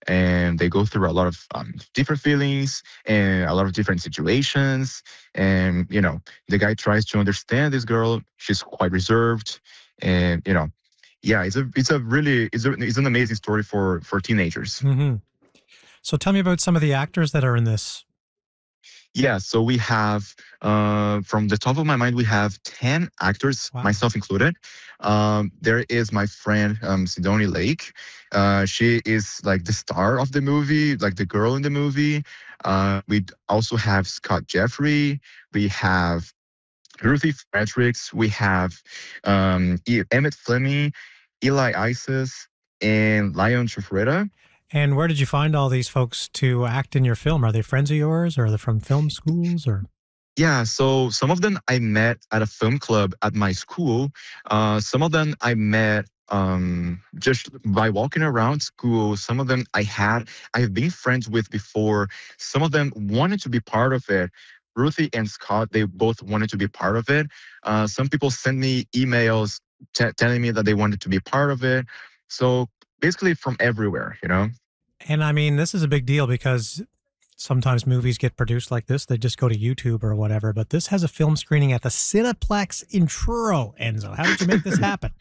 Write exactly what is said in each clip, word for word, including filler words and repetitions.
and they go through a lot of um, different feelings and a lot of different situations. And you know, the guy tries to understand this girl. She's quite reserved, and you know, yeah, it's a it's a really it's a, it's an amazing story for for teenagers. Mm-hmm. So tell me about some of the actors that are in this. Yeah, so we have, uh, from the top of my mind, we have ten actors, Wow. myself included. Um, there is my friend, um, Sidonie Lake. Uh, she is like the star of the movie, like the girl in the movie. Uh, we also have Scott Jeffrey. We have Ruthie Fredericks. We have um, E- Emmett Fleming, Eli Isis, and Lion Chufreda. And where did you find all these folks to act in your film? Are they friends of yours, or are they from film schools, or? Yeah, so some of them I met at a film club at my school. Uh, some of them I met um, just by walking around school. Some of them I had, I've been friends with before. Some of them wanted to be part of it. Ruthie and Scott, they both wanted to be part of it. Uh, some people sent me emails t- telling me that they wanted to be part of it. So basically from everywhere, you know? And I mean, this is a big deal because sometimes movies get produced like this. They just go to YouTube or whatever, but this has a film screening at the Cineplex in Truro, Enzo. How did you make this happen?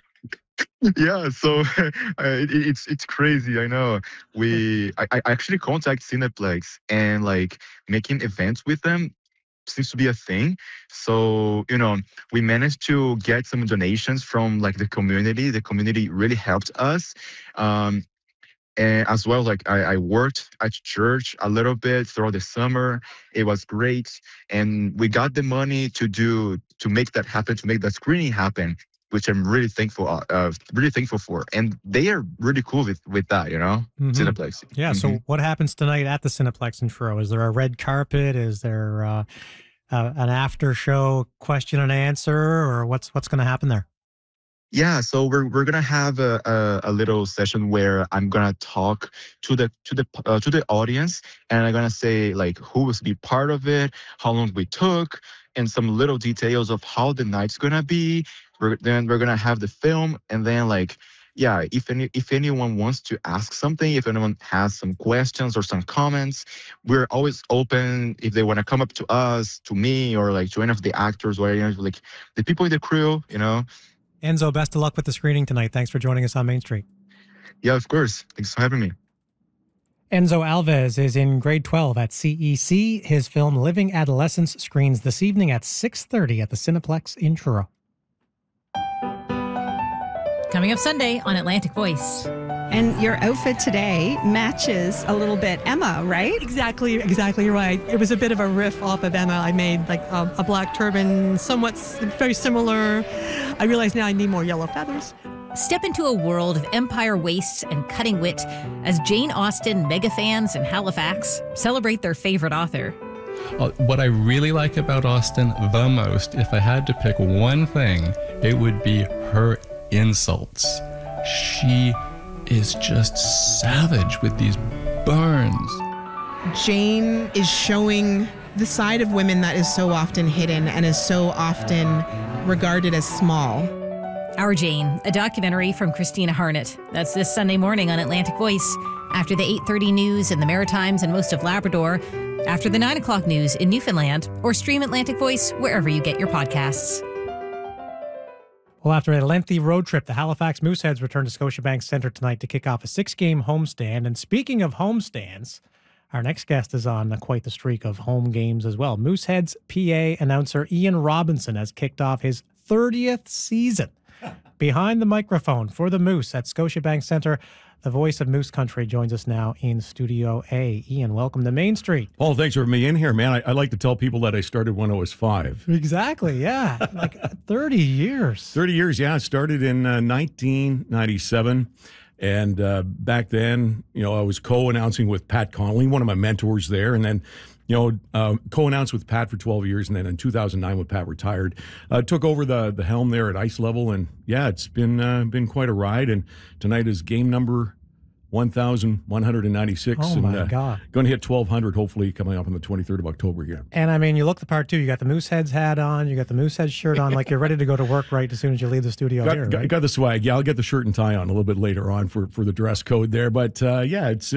Yeah, so uh, it, it's it's crazy. I know. We I, I actually contact Cineplex, and like making events with them seems to be a thing. So you know, we managed to get some donations from like the community. The community really helped us. Um, and as well, like I, I worked at church a little bit throughout the summer. It was great, and we got the money to do to make that happen, to make that screening happen, which I'm really thankful, uh, uh, really thankful for. And they are really cool with with that, you know, Mhm. Cineplex. Yeah. So Mhm. what happens tonight at the Cineplex in Truro? Is there a red carpet? Is there uh, uh, an after show question and answer, or what's what's going to happen there? Yeah, so we're we're gonna have a, a, a little session where I'm gonna talk to the to the uh, to the audience, and I'm gonna say like who was be part of it, how long we took, and some little details of how the night's gonna be. We're, then we're gonna have the film, and then like yeah, if any if anyone wants to ask something, if anyone has some questions or some comments, we're always open. If they want to come up to us, to me, or like to any of the actors or any, like the people in the crew, you know. Enzo, best of luck with the screening tonight. Thanks for joining us on Main Street. Yeah, of course. Thanks for having me. Enzo Alves is in grade twelve at C E C. His film Living Adolescence screens this evening at six thirty at the Cineplex in Truro. Coming up Sunday on Atlantic Voice. And your outfit today matches a little bit Emma, right? Exactly, exactly right. It was a bit of a riff off of Emma. I made like a, a black turban, somewhat s- very similar. I realize now I need more yellow feathers. Step into a world of empire wastes and cutting wit as Jane Austen mega fans in Halifax celebrate their favorite author. Uh, what I really like about Austen the most, if I had to pick one thing, it would be her insults. She is just savage with these burns. Jane is showing the side of women that is so often hidden and is so often regarded as small. Our Jane, a documentary from Christina Harnett. That's this Sunday morning on Atlantic Voice, after the eight thirty news in the Maritimes and most of Labrador, after the nine o'clock news in Newfoundland, or stream Atlantic Voice wherever you get your podcasts. Well, after a lengty road trip, the Halifax Mooseheads return to Scotiabank Centre tonight to kick off a six-game homestand. And speaking of homestands, our next guest is on quite the streak of home games as well. Mooseheads P A announcer Ian Robinson has kicked off his thirtieth season behind the microphone for the Moose at Scotiabank Centre. The voice of Moose Country joins us now in Studio A. Ian, welcome to Main Street. Paul, thanks for having me in here, man. I, I like to tell people that I started when I was five. Exactly, yeah. Like thirty years. thirty years, yeah. I started in uh, nineteen ninety-seven. And uh, back then, you know, I was co-announcing with Pat Connolly, one of my mentors there. And then, you know, uh, co-announced with Pat for twelve years. And then in two thousand nine, when Pat retired, uh, took over the the helm there at Ice Level. And yeah, it's been uh, been quite a ride. And tonight is game number one thousand one hundred ninety-six. Oh, my and, uh, God. Going to hit twelve hundred, hopefully, coming up on the twenty-third of October here. And I mean, you look the part too. You got the Mooseheads hat on, you got the Mooseheads shirt on, like you're ready to go to work right as soon as you leave the studio Got, here, got, right? got the swag. Yeah, I'll get the shirt and tie on a little bit later on for, for the dress code there. But uh, yeah, it's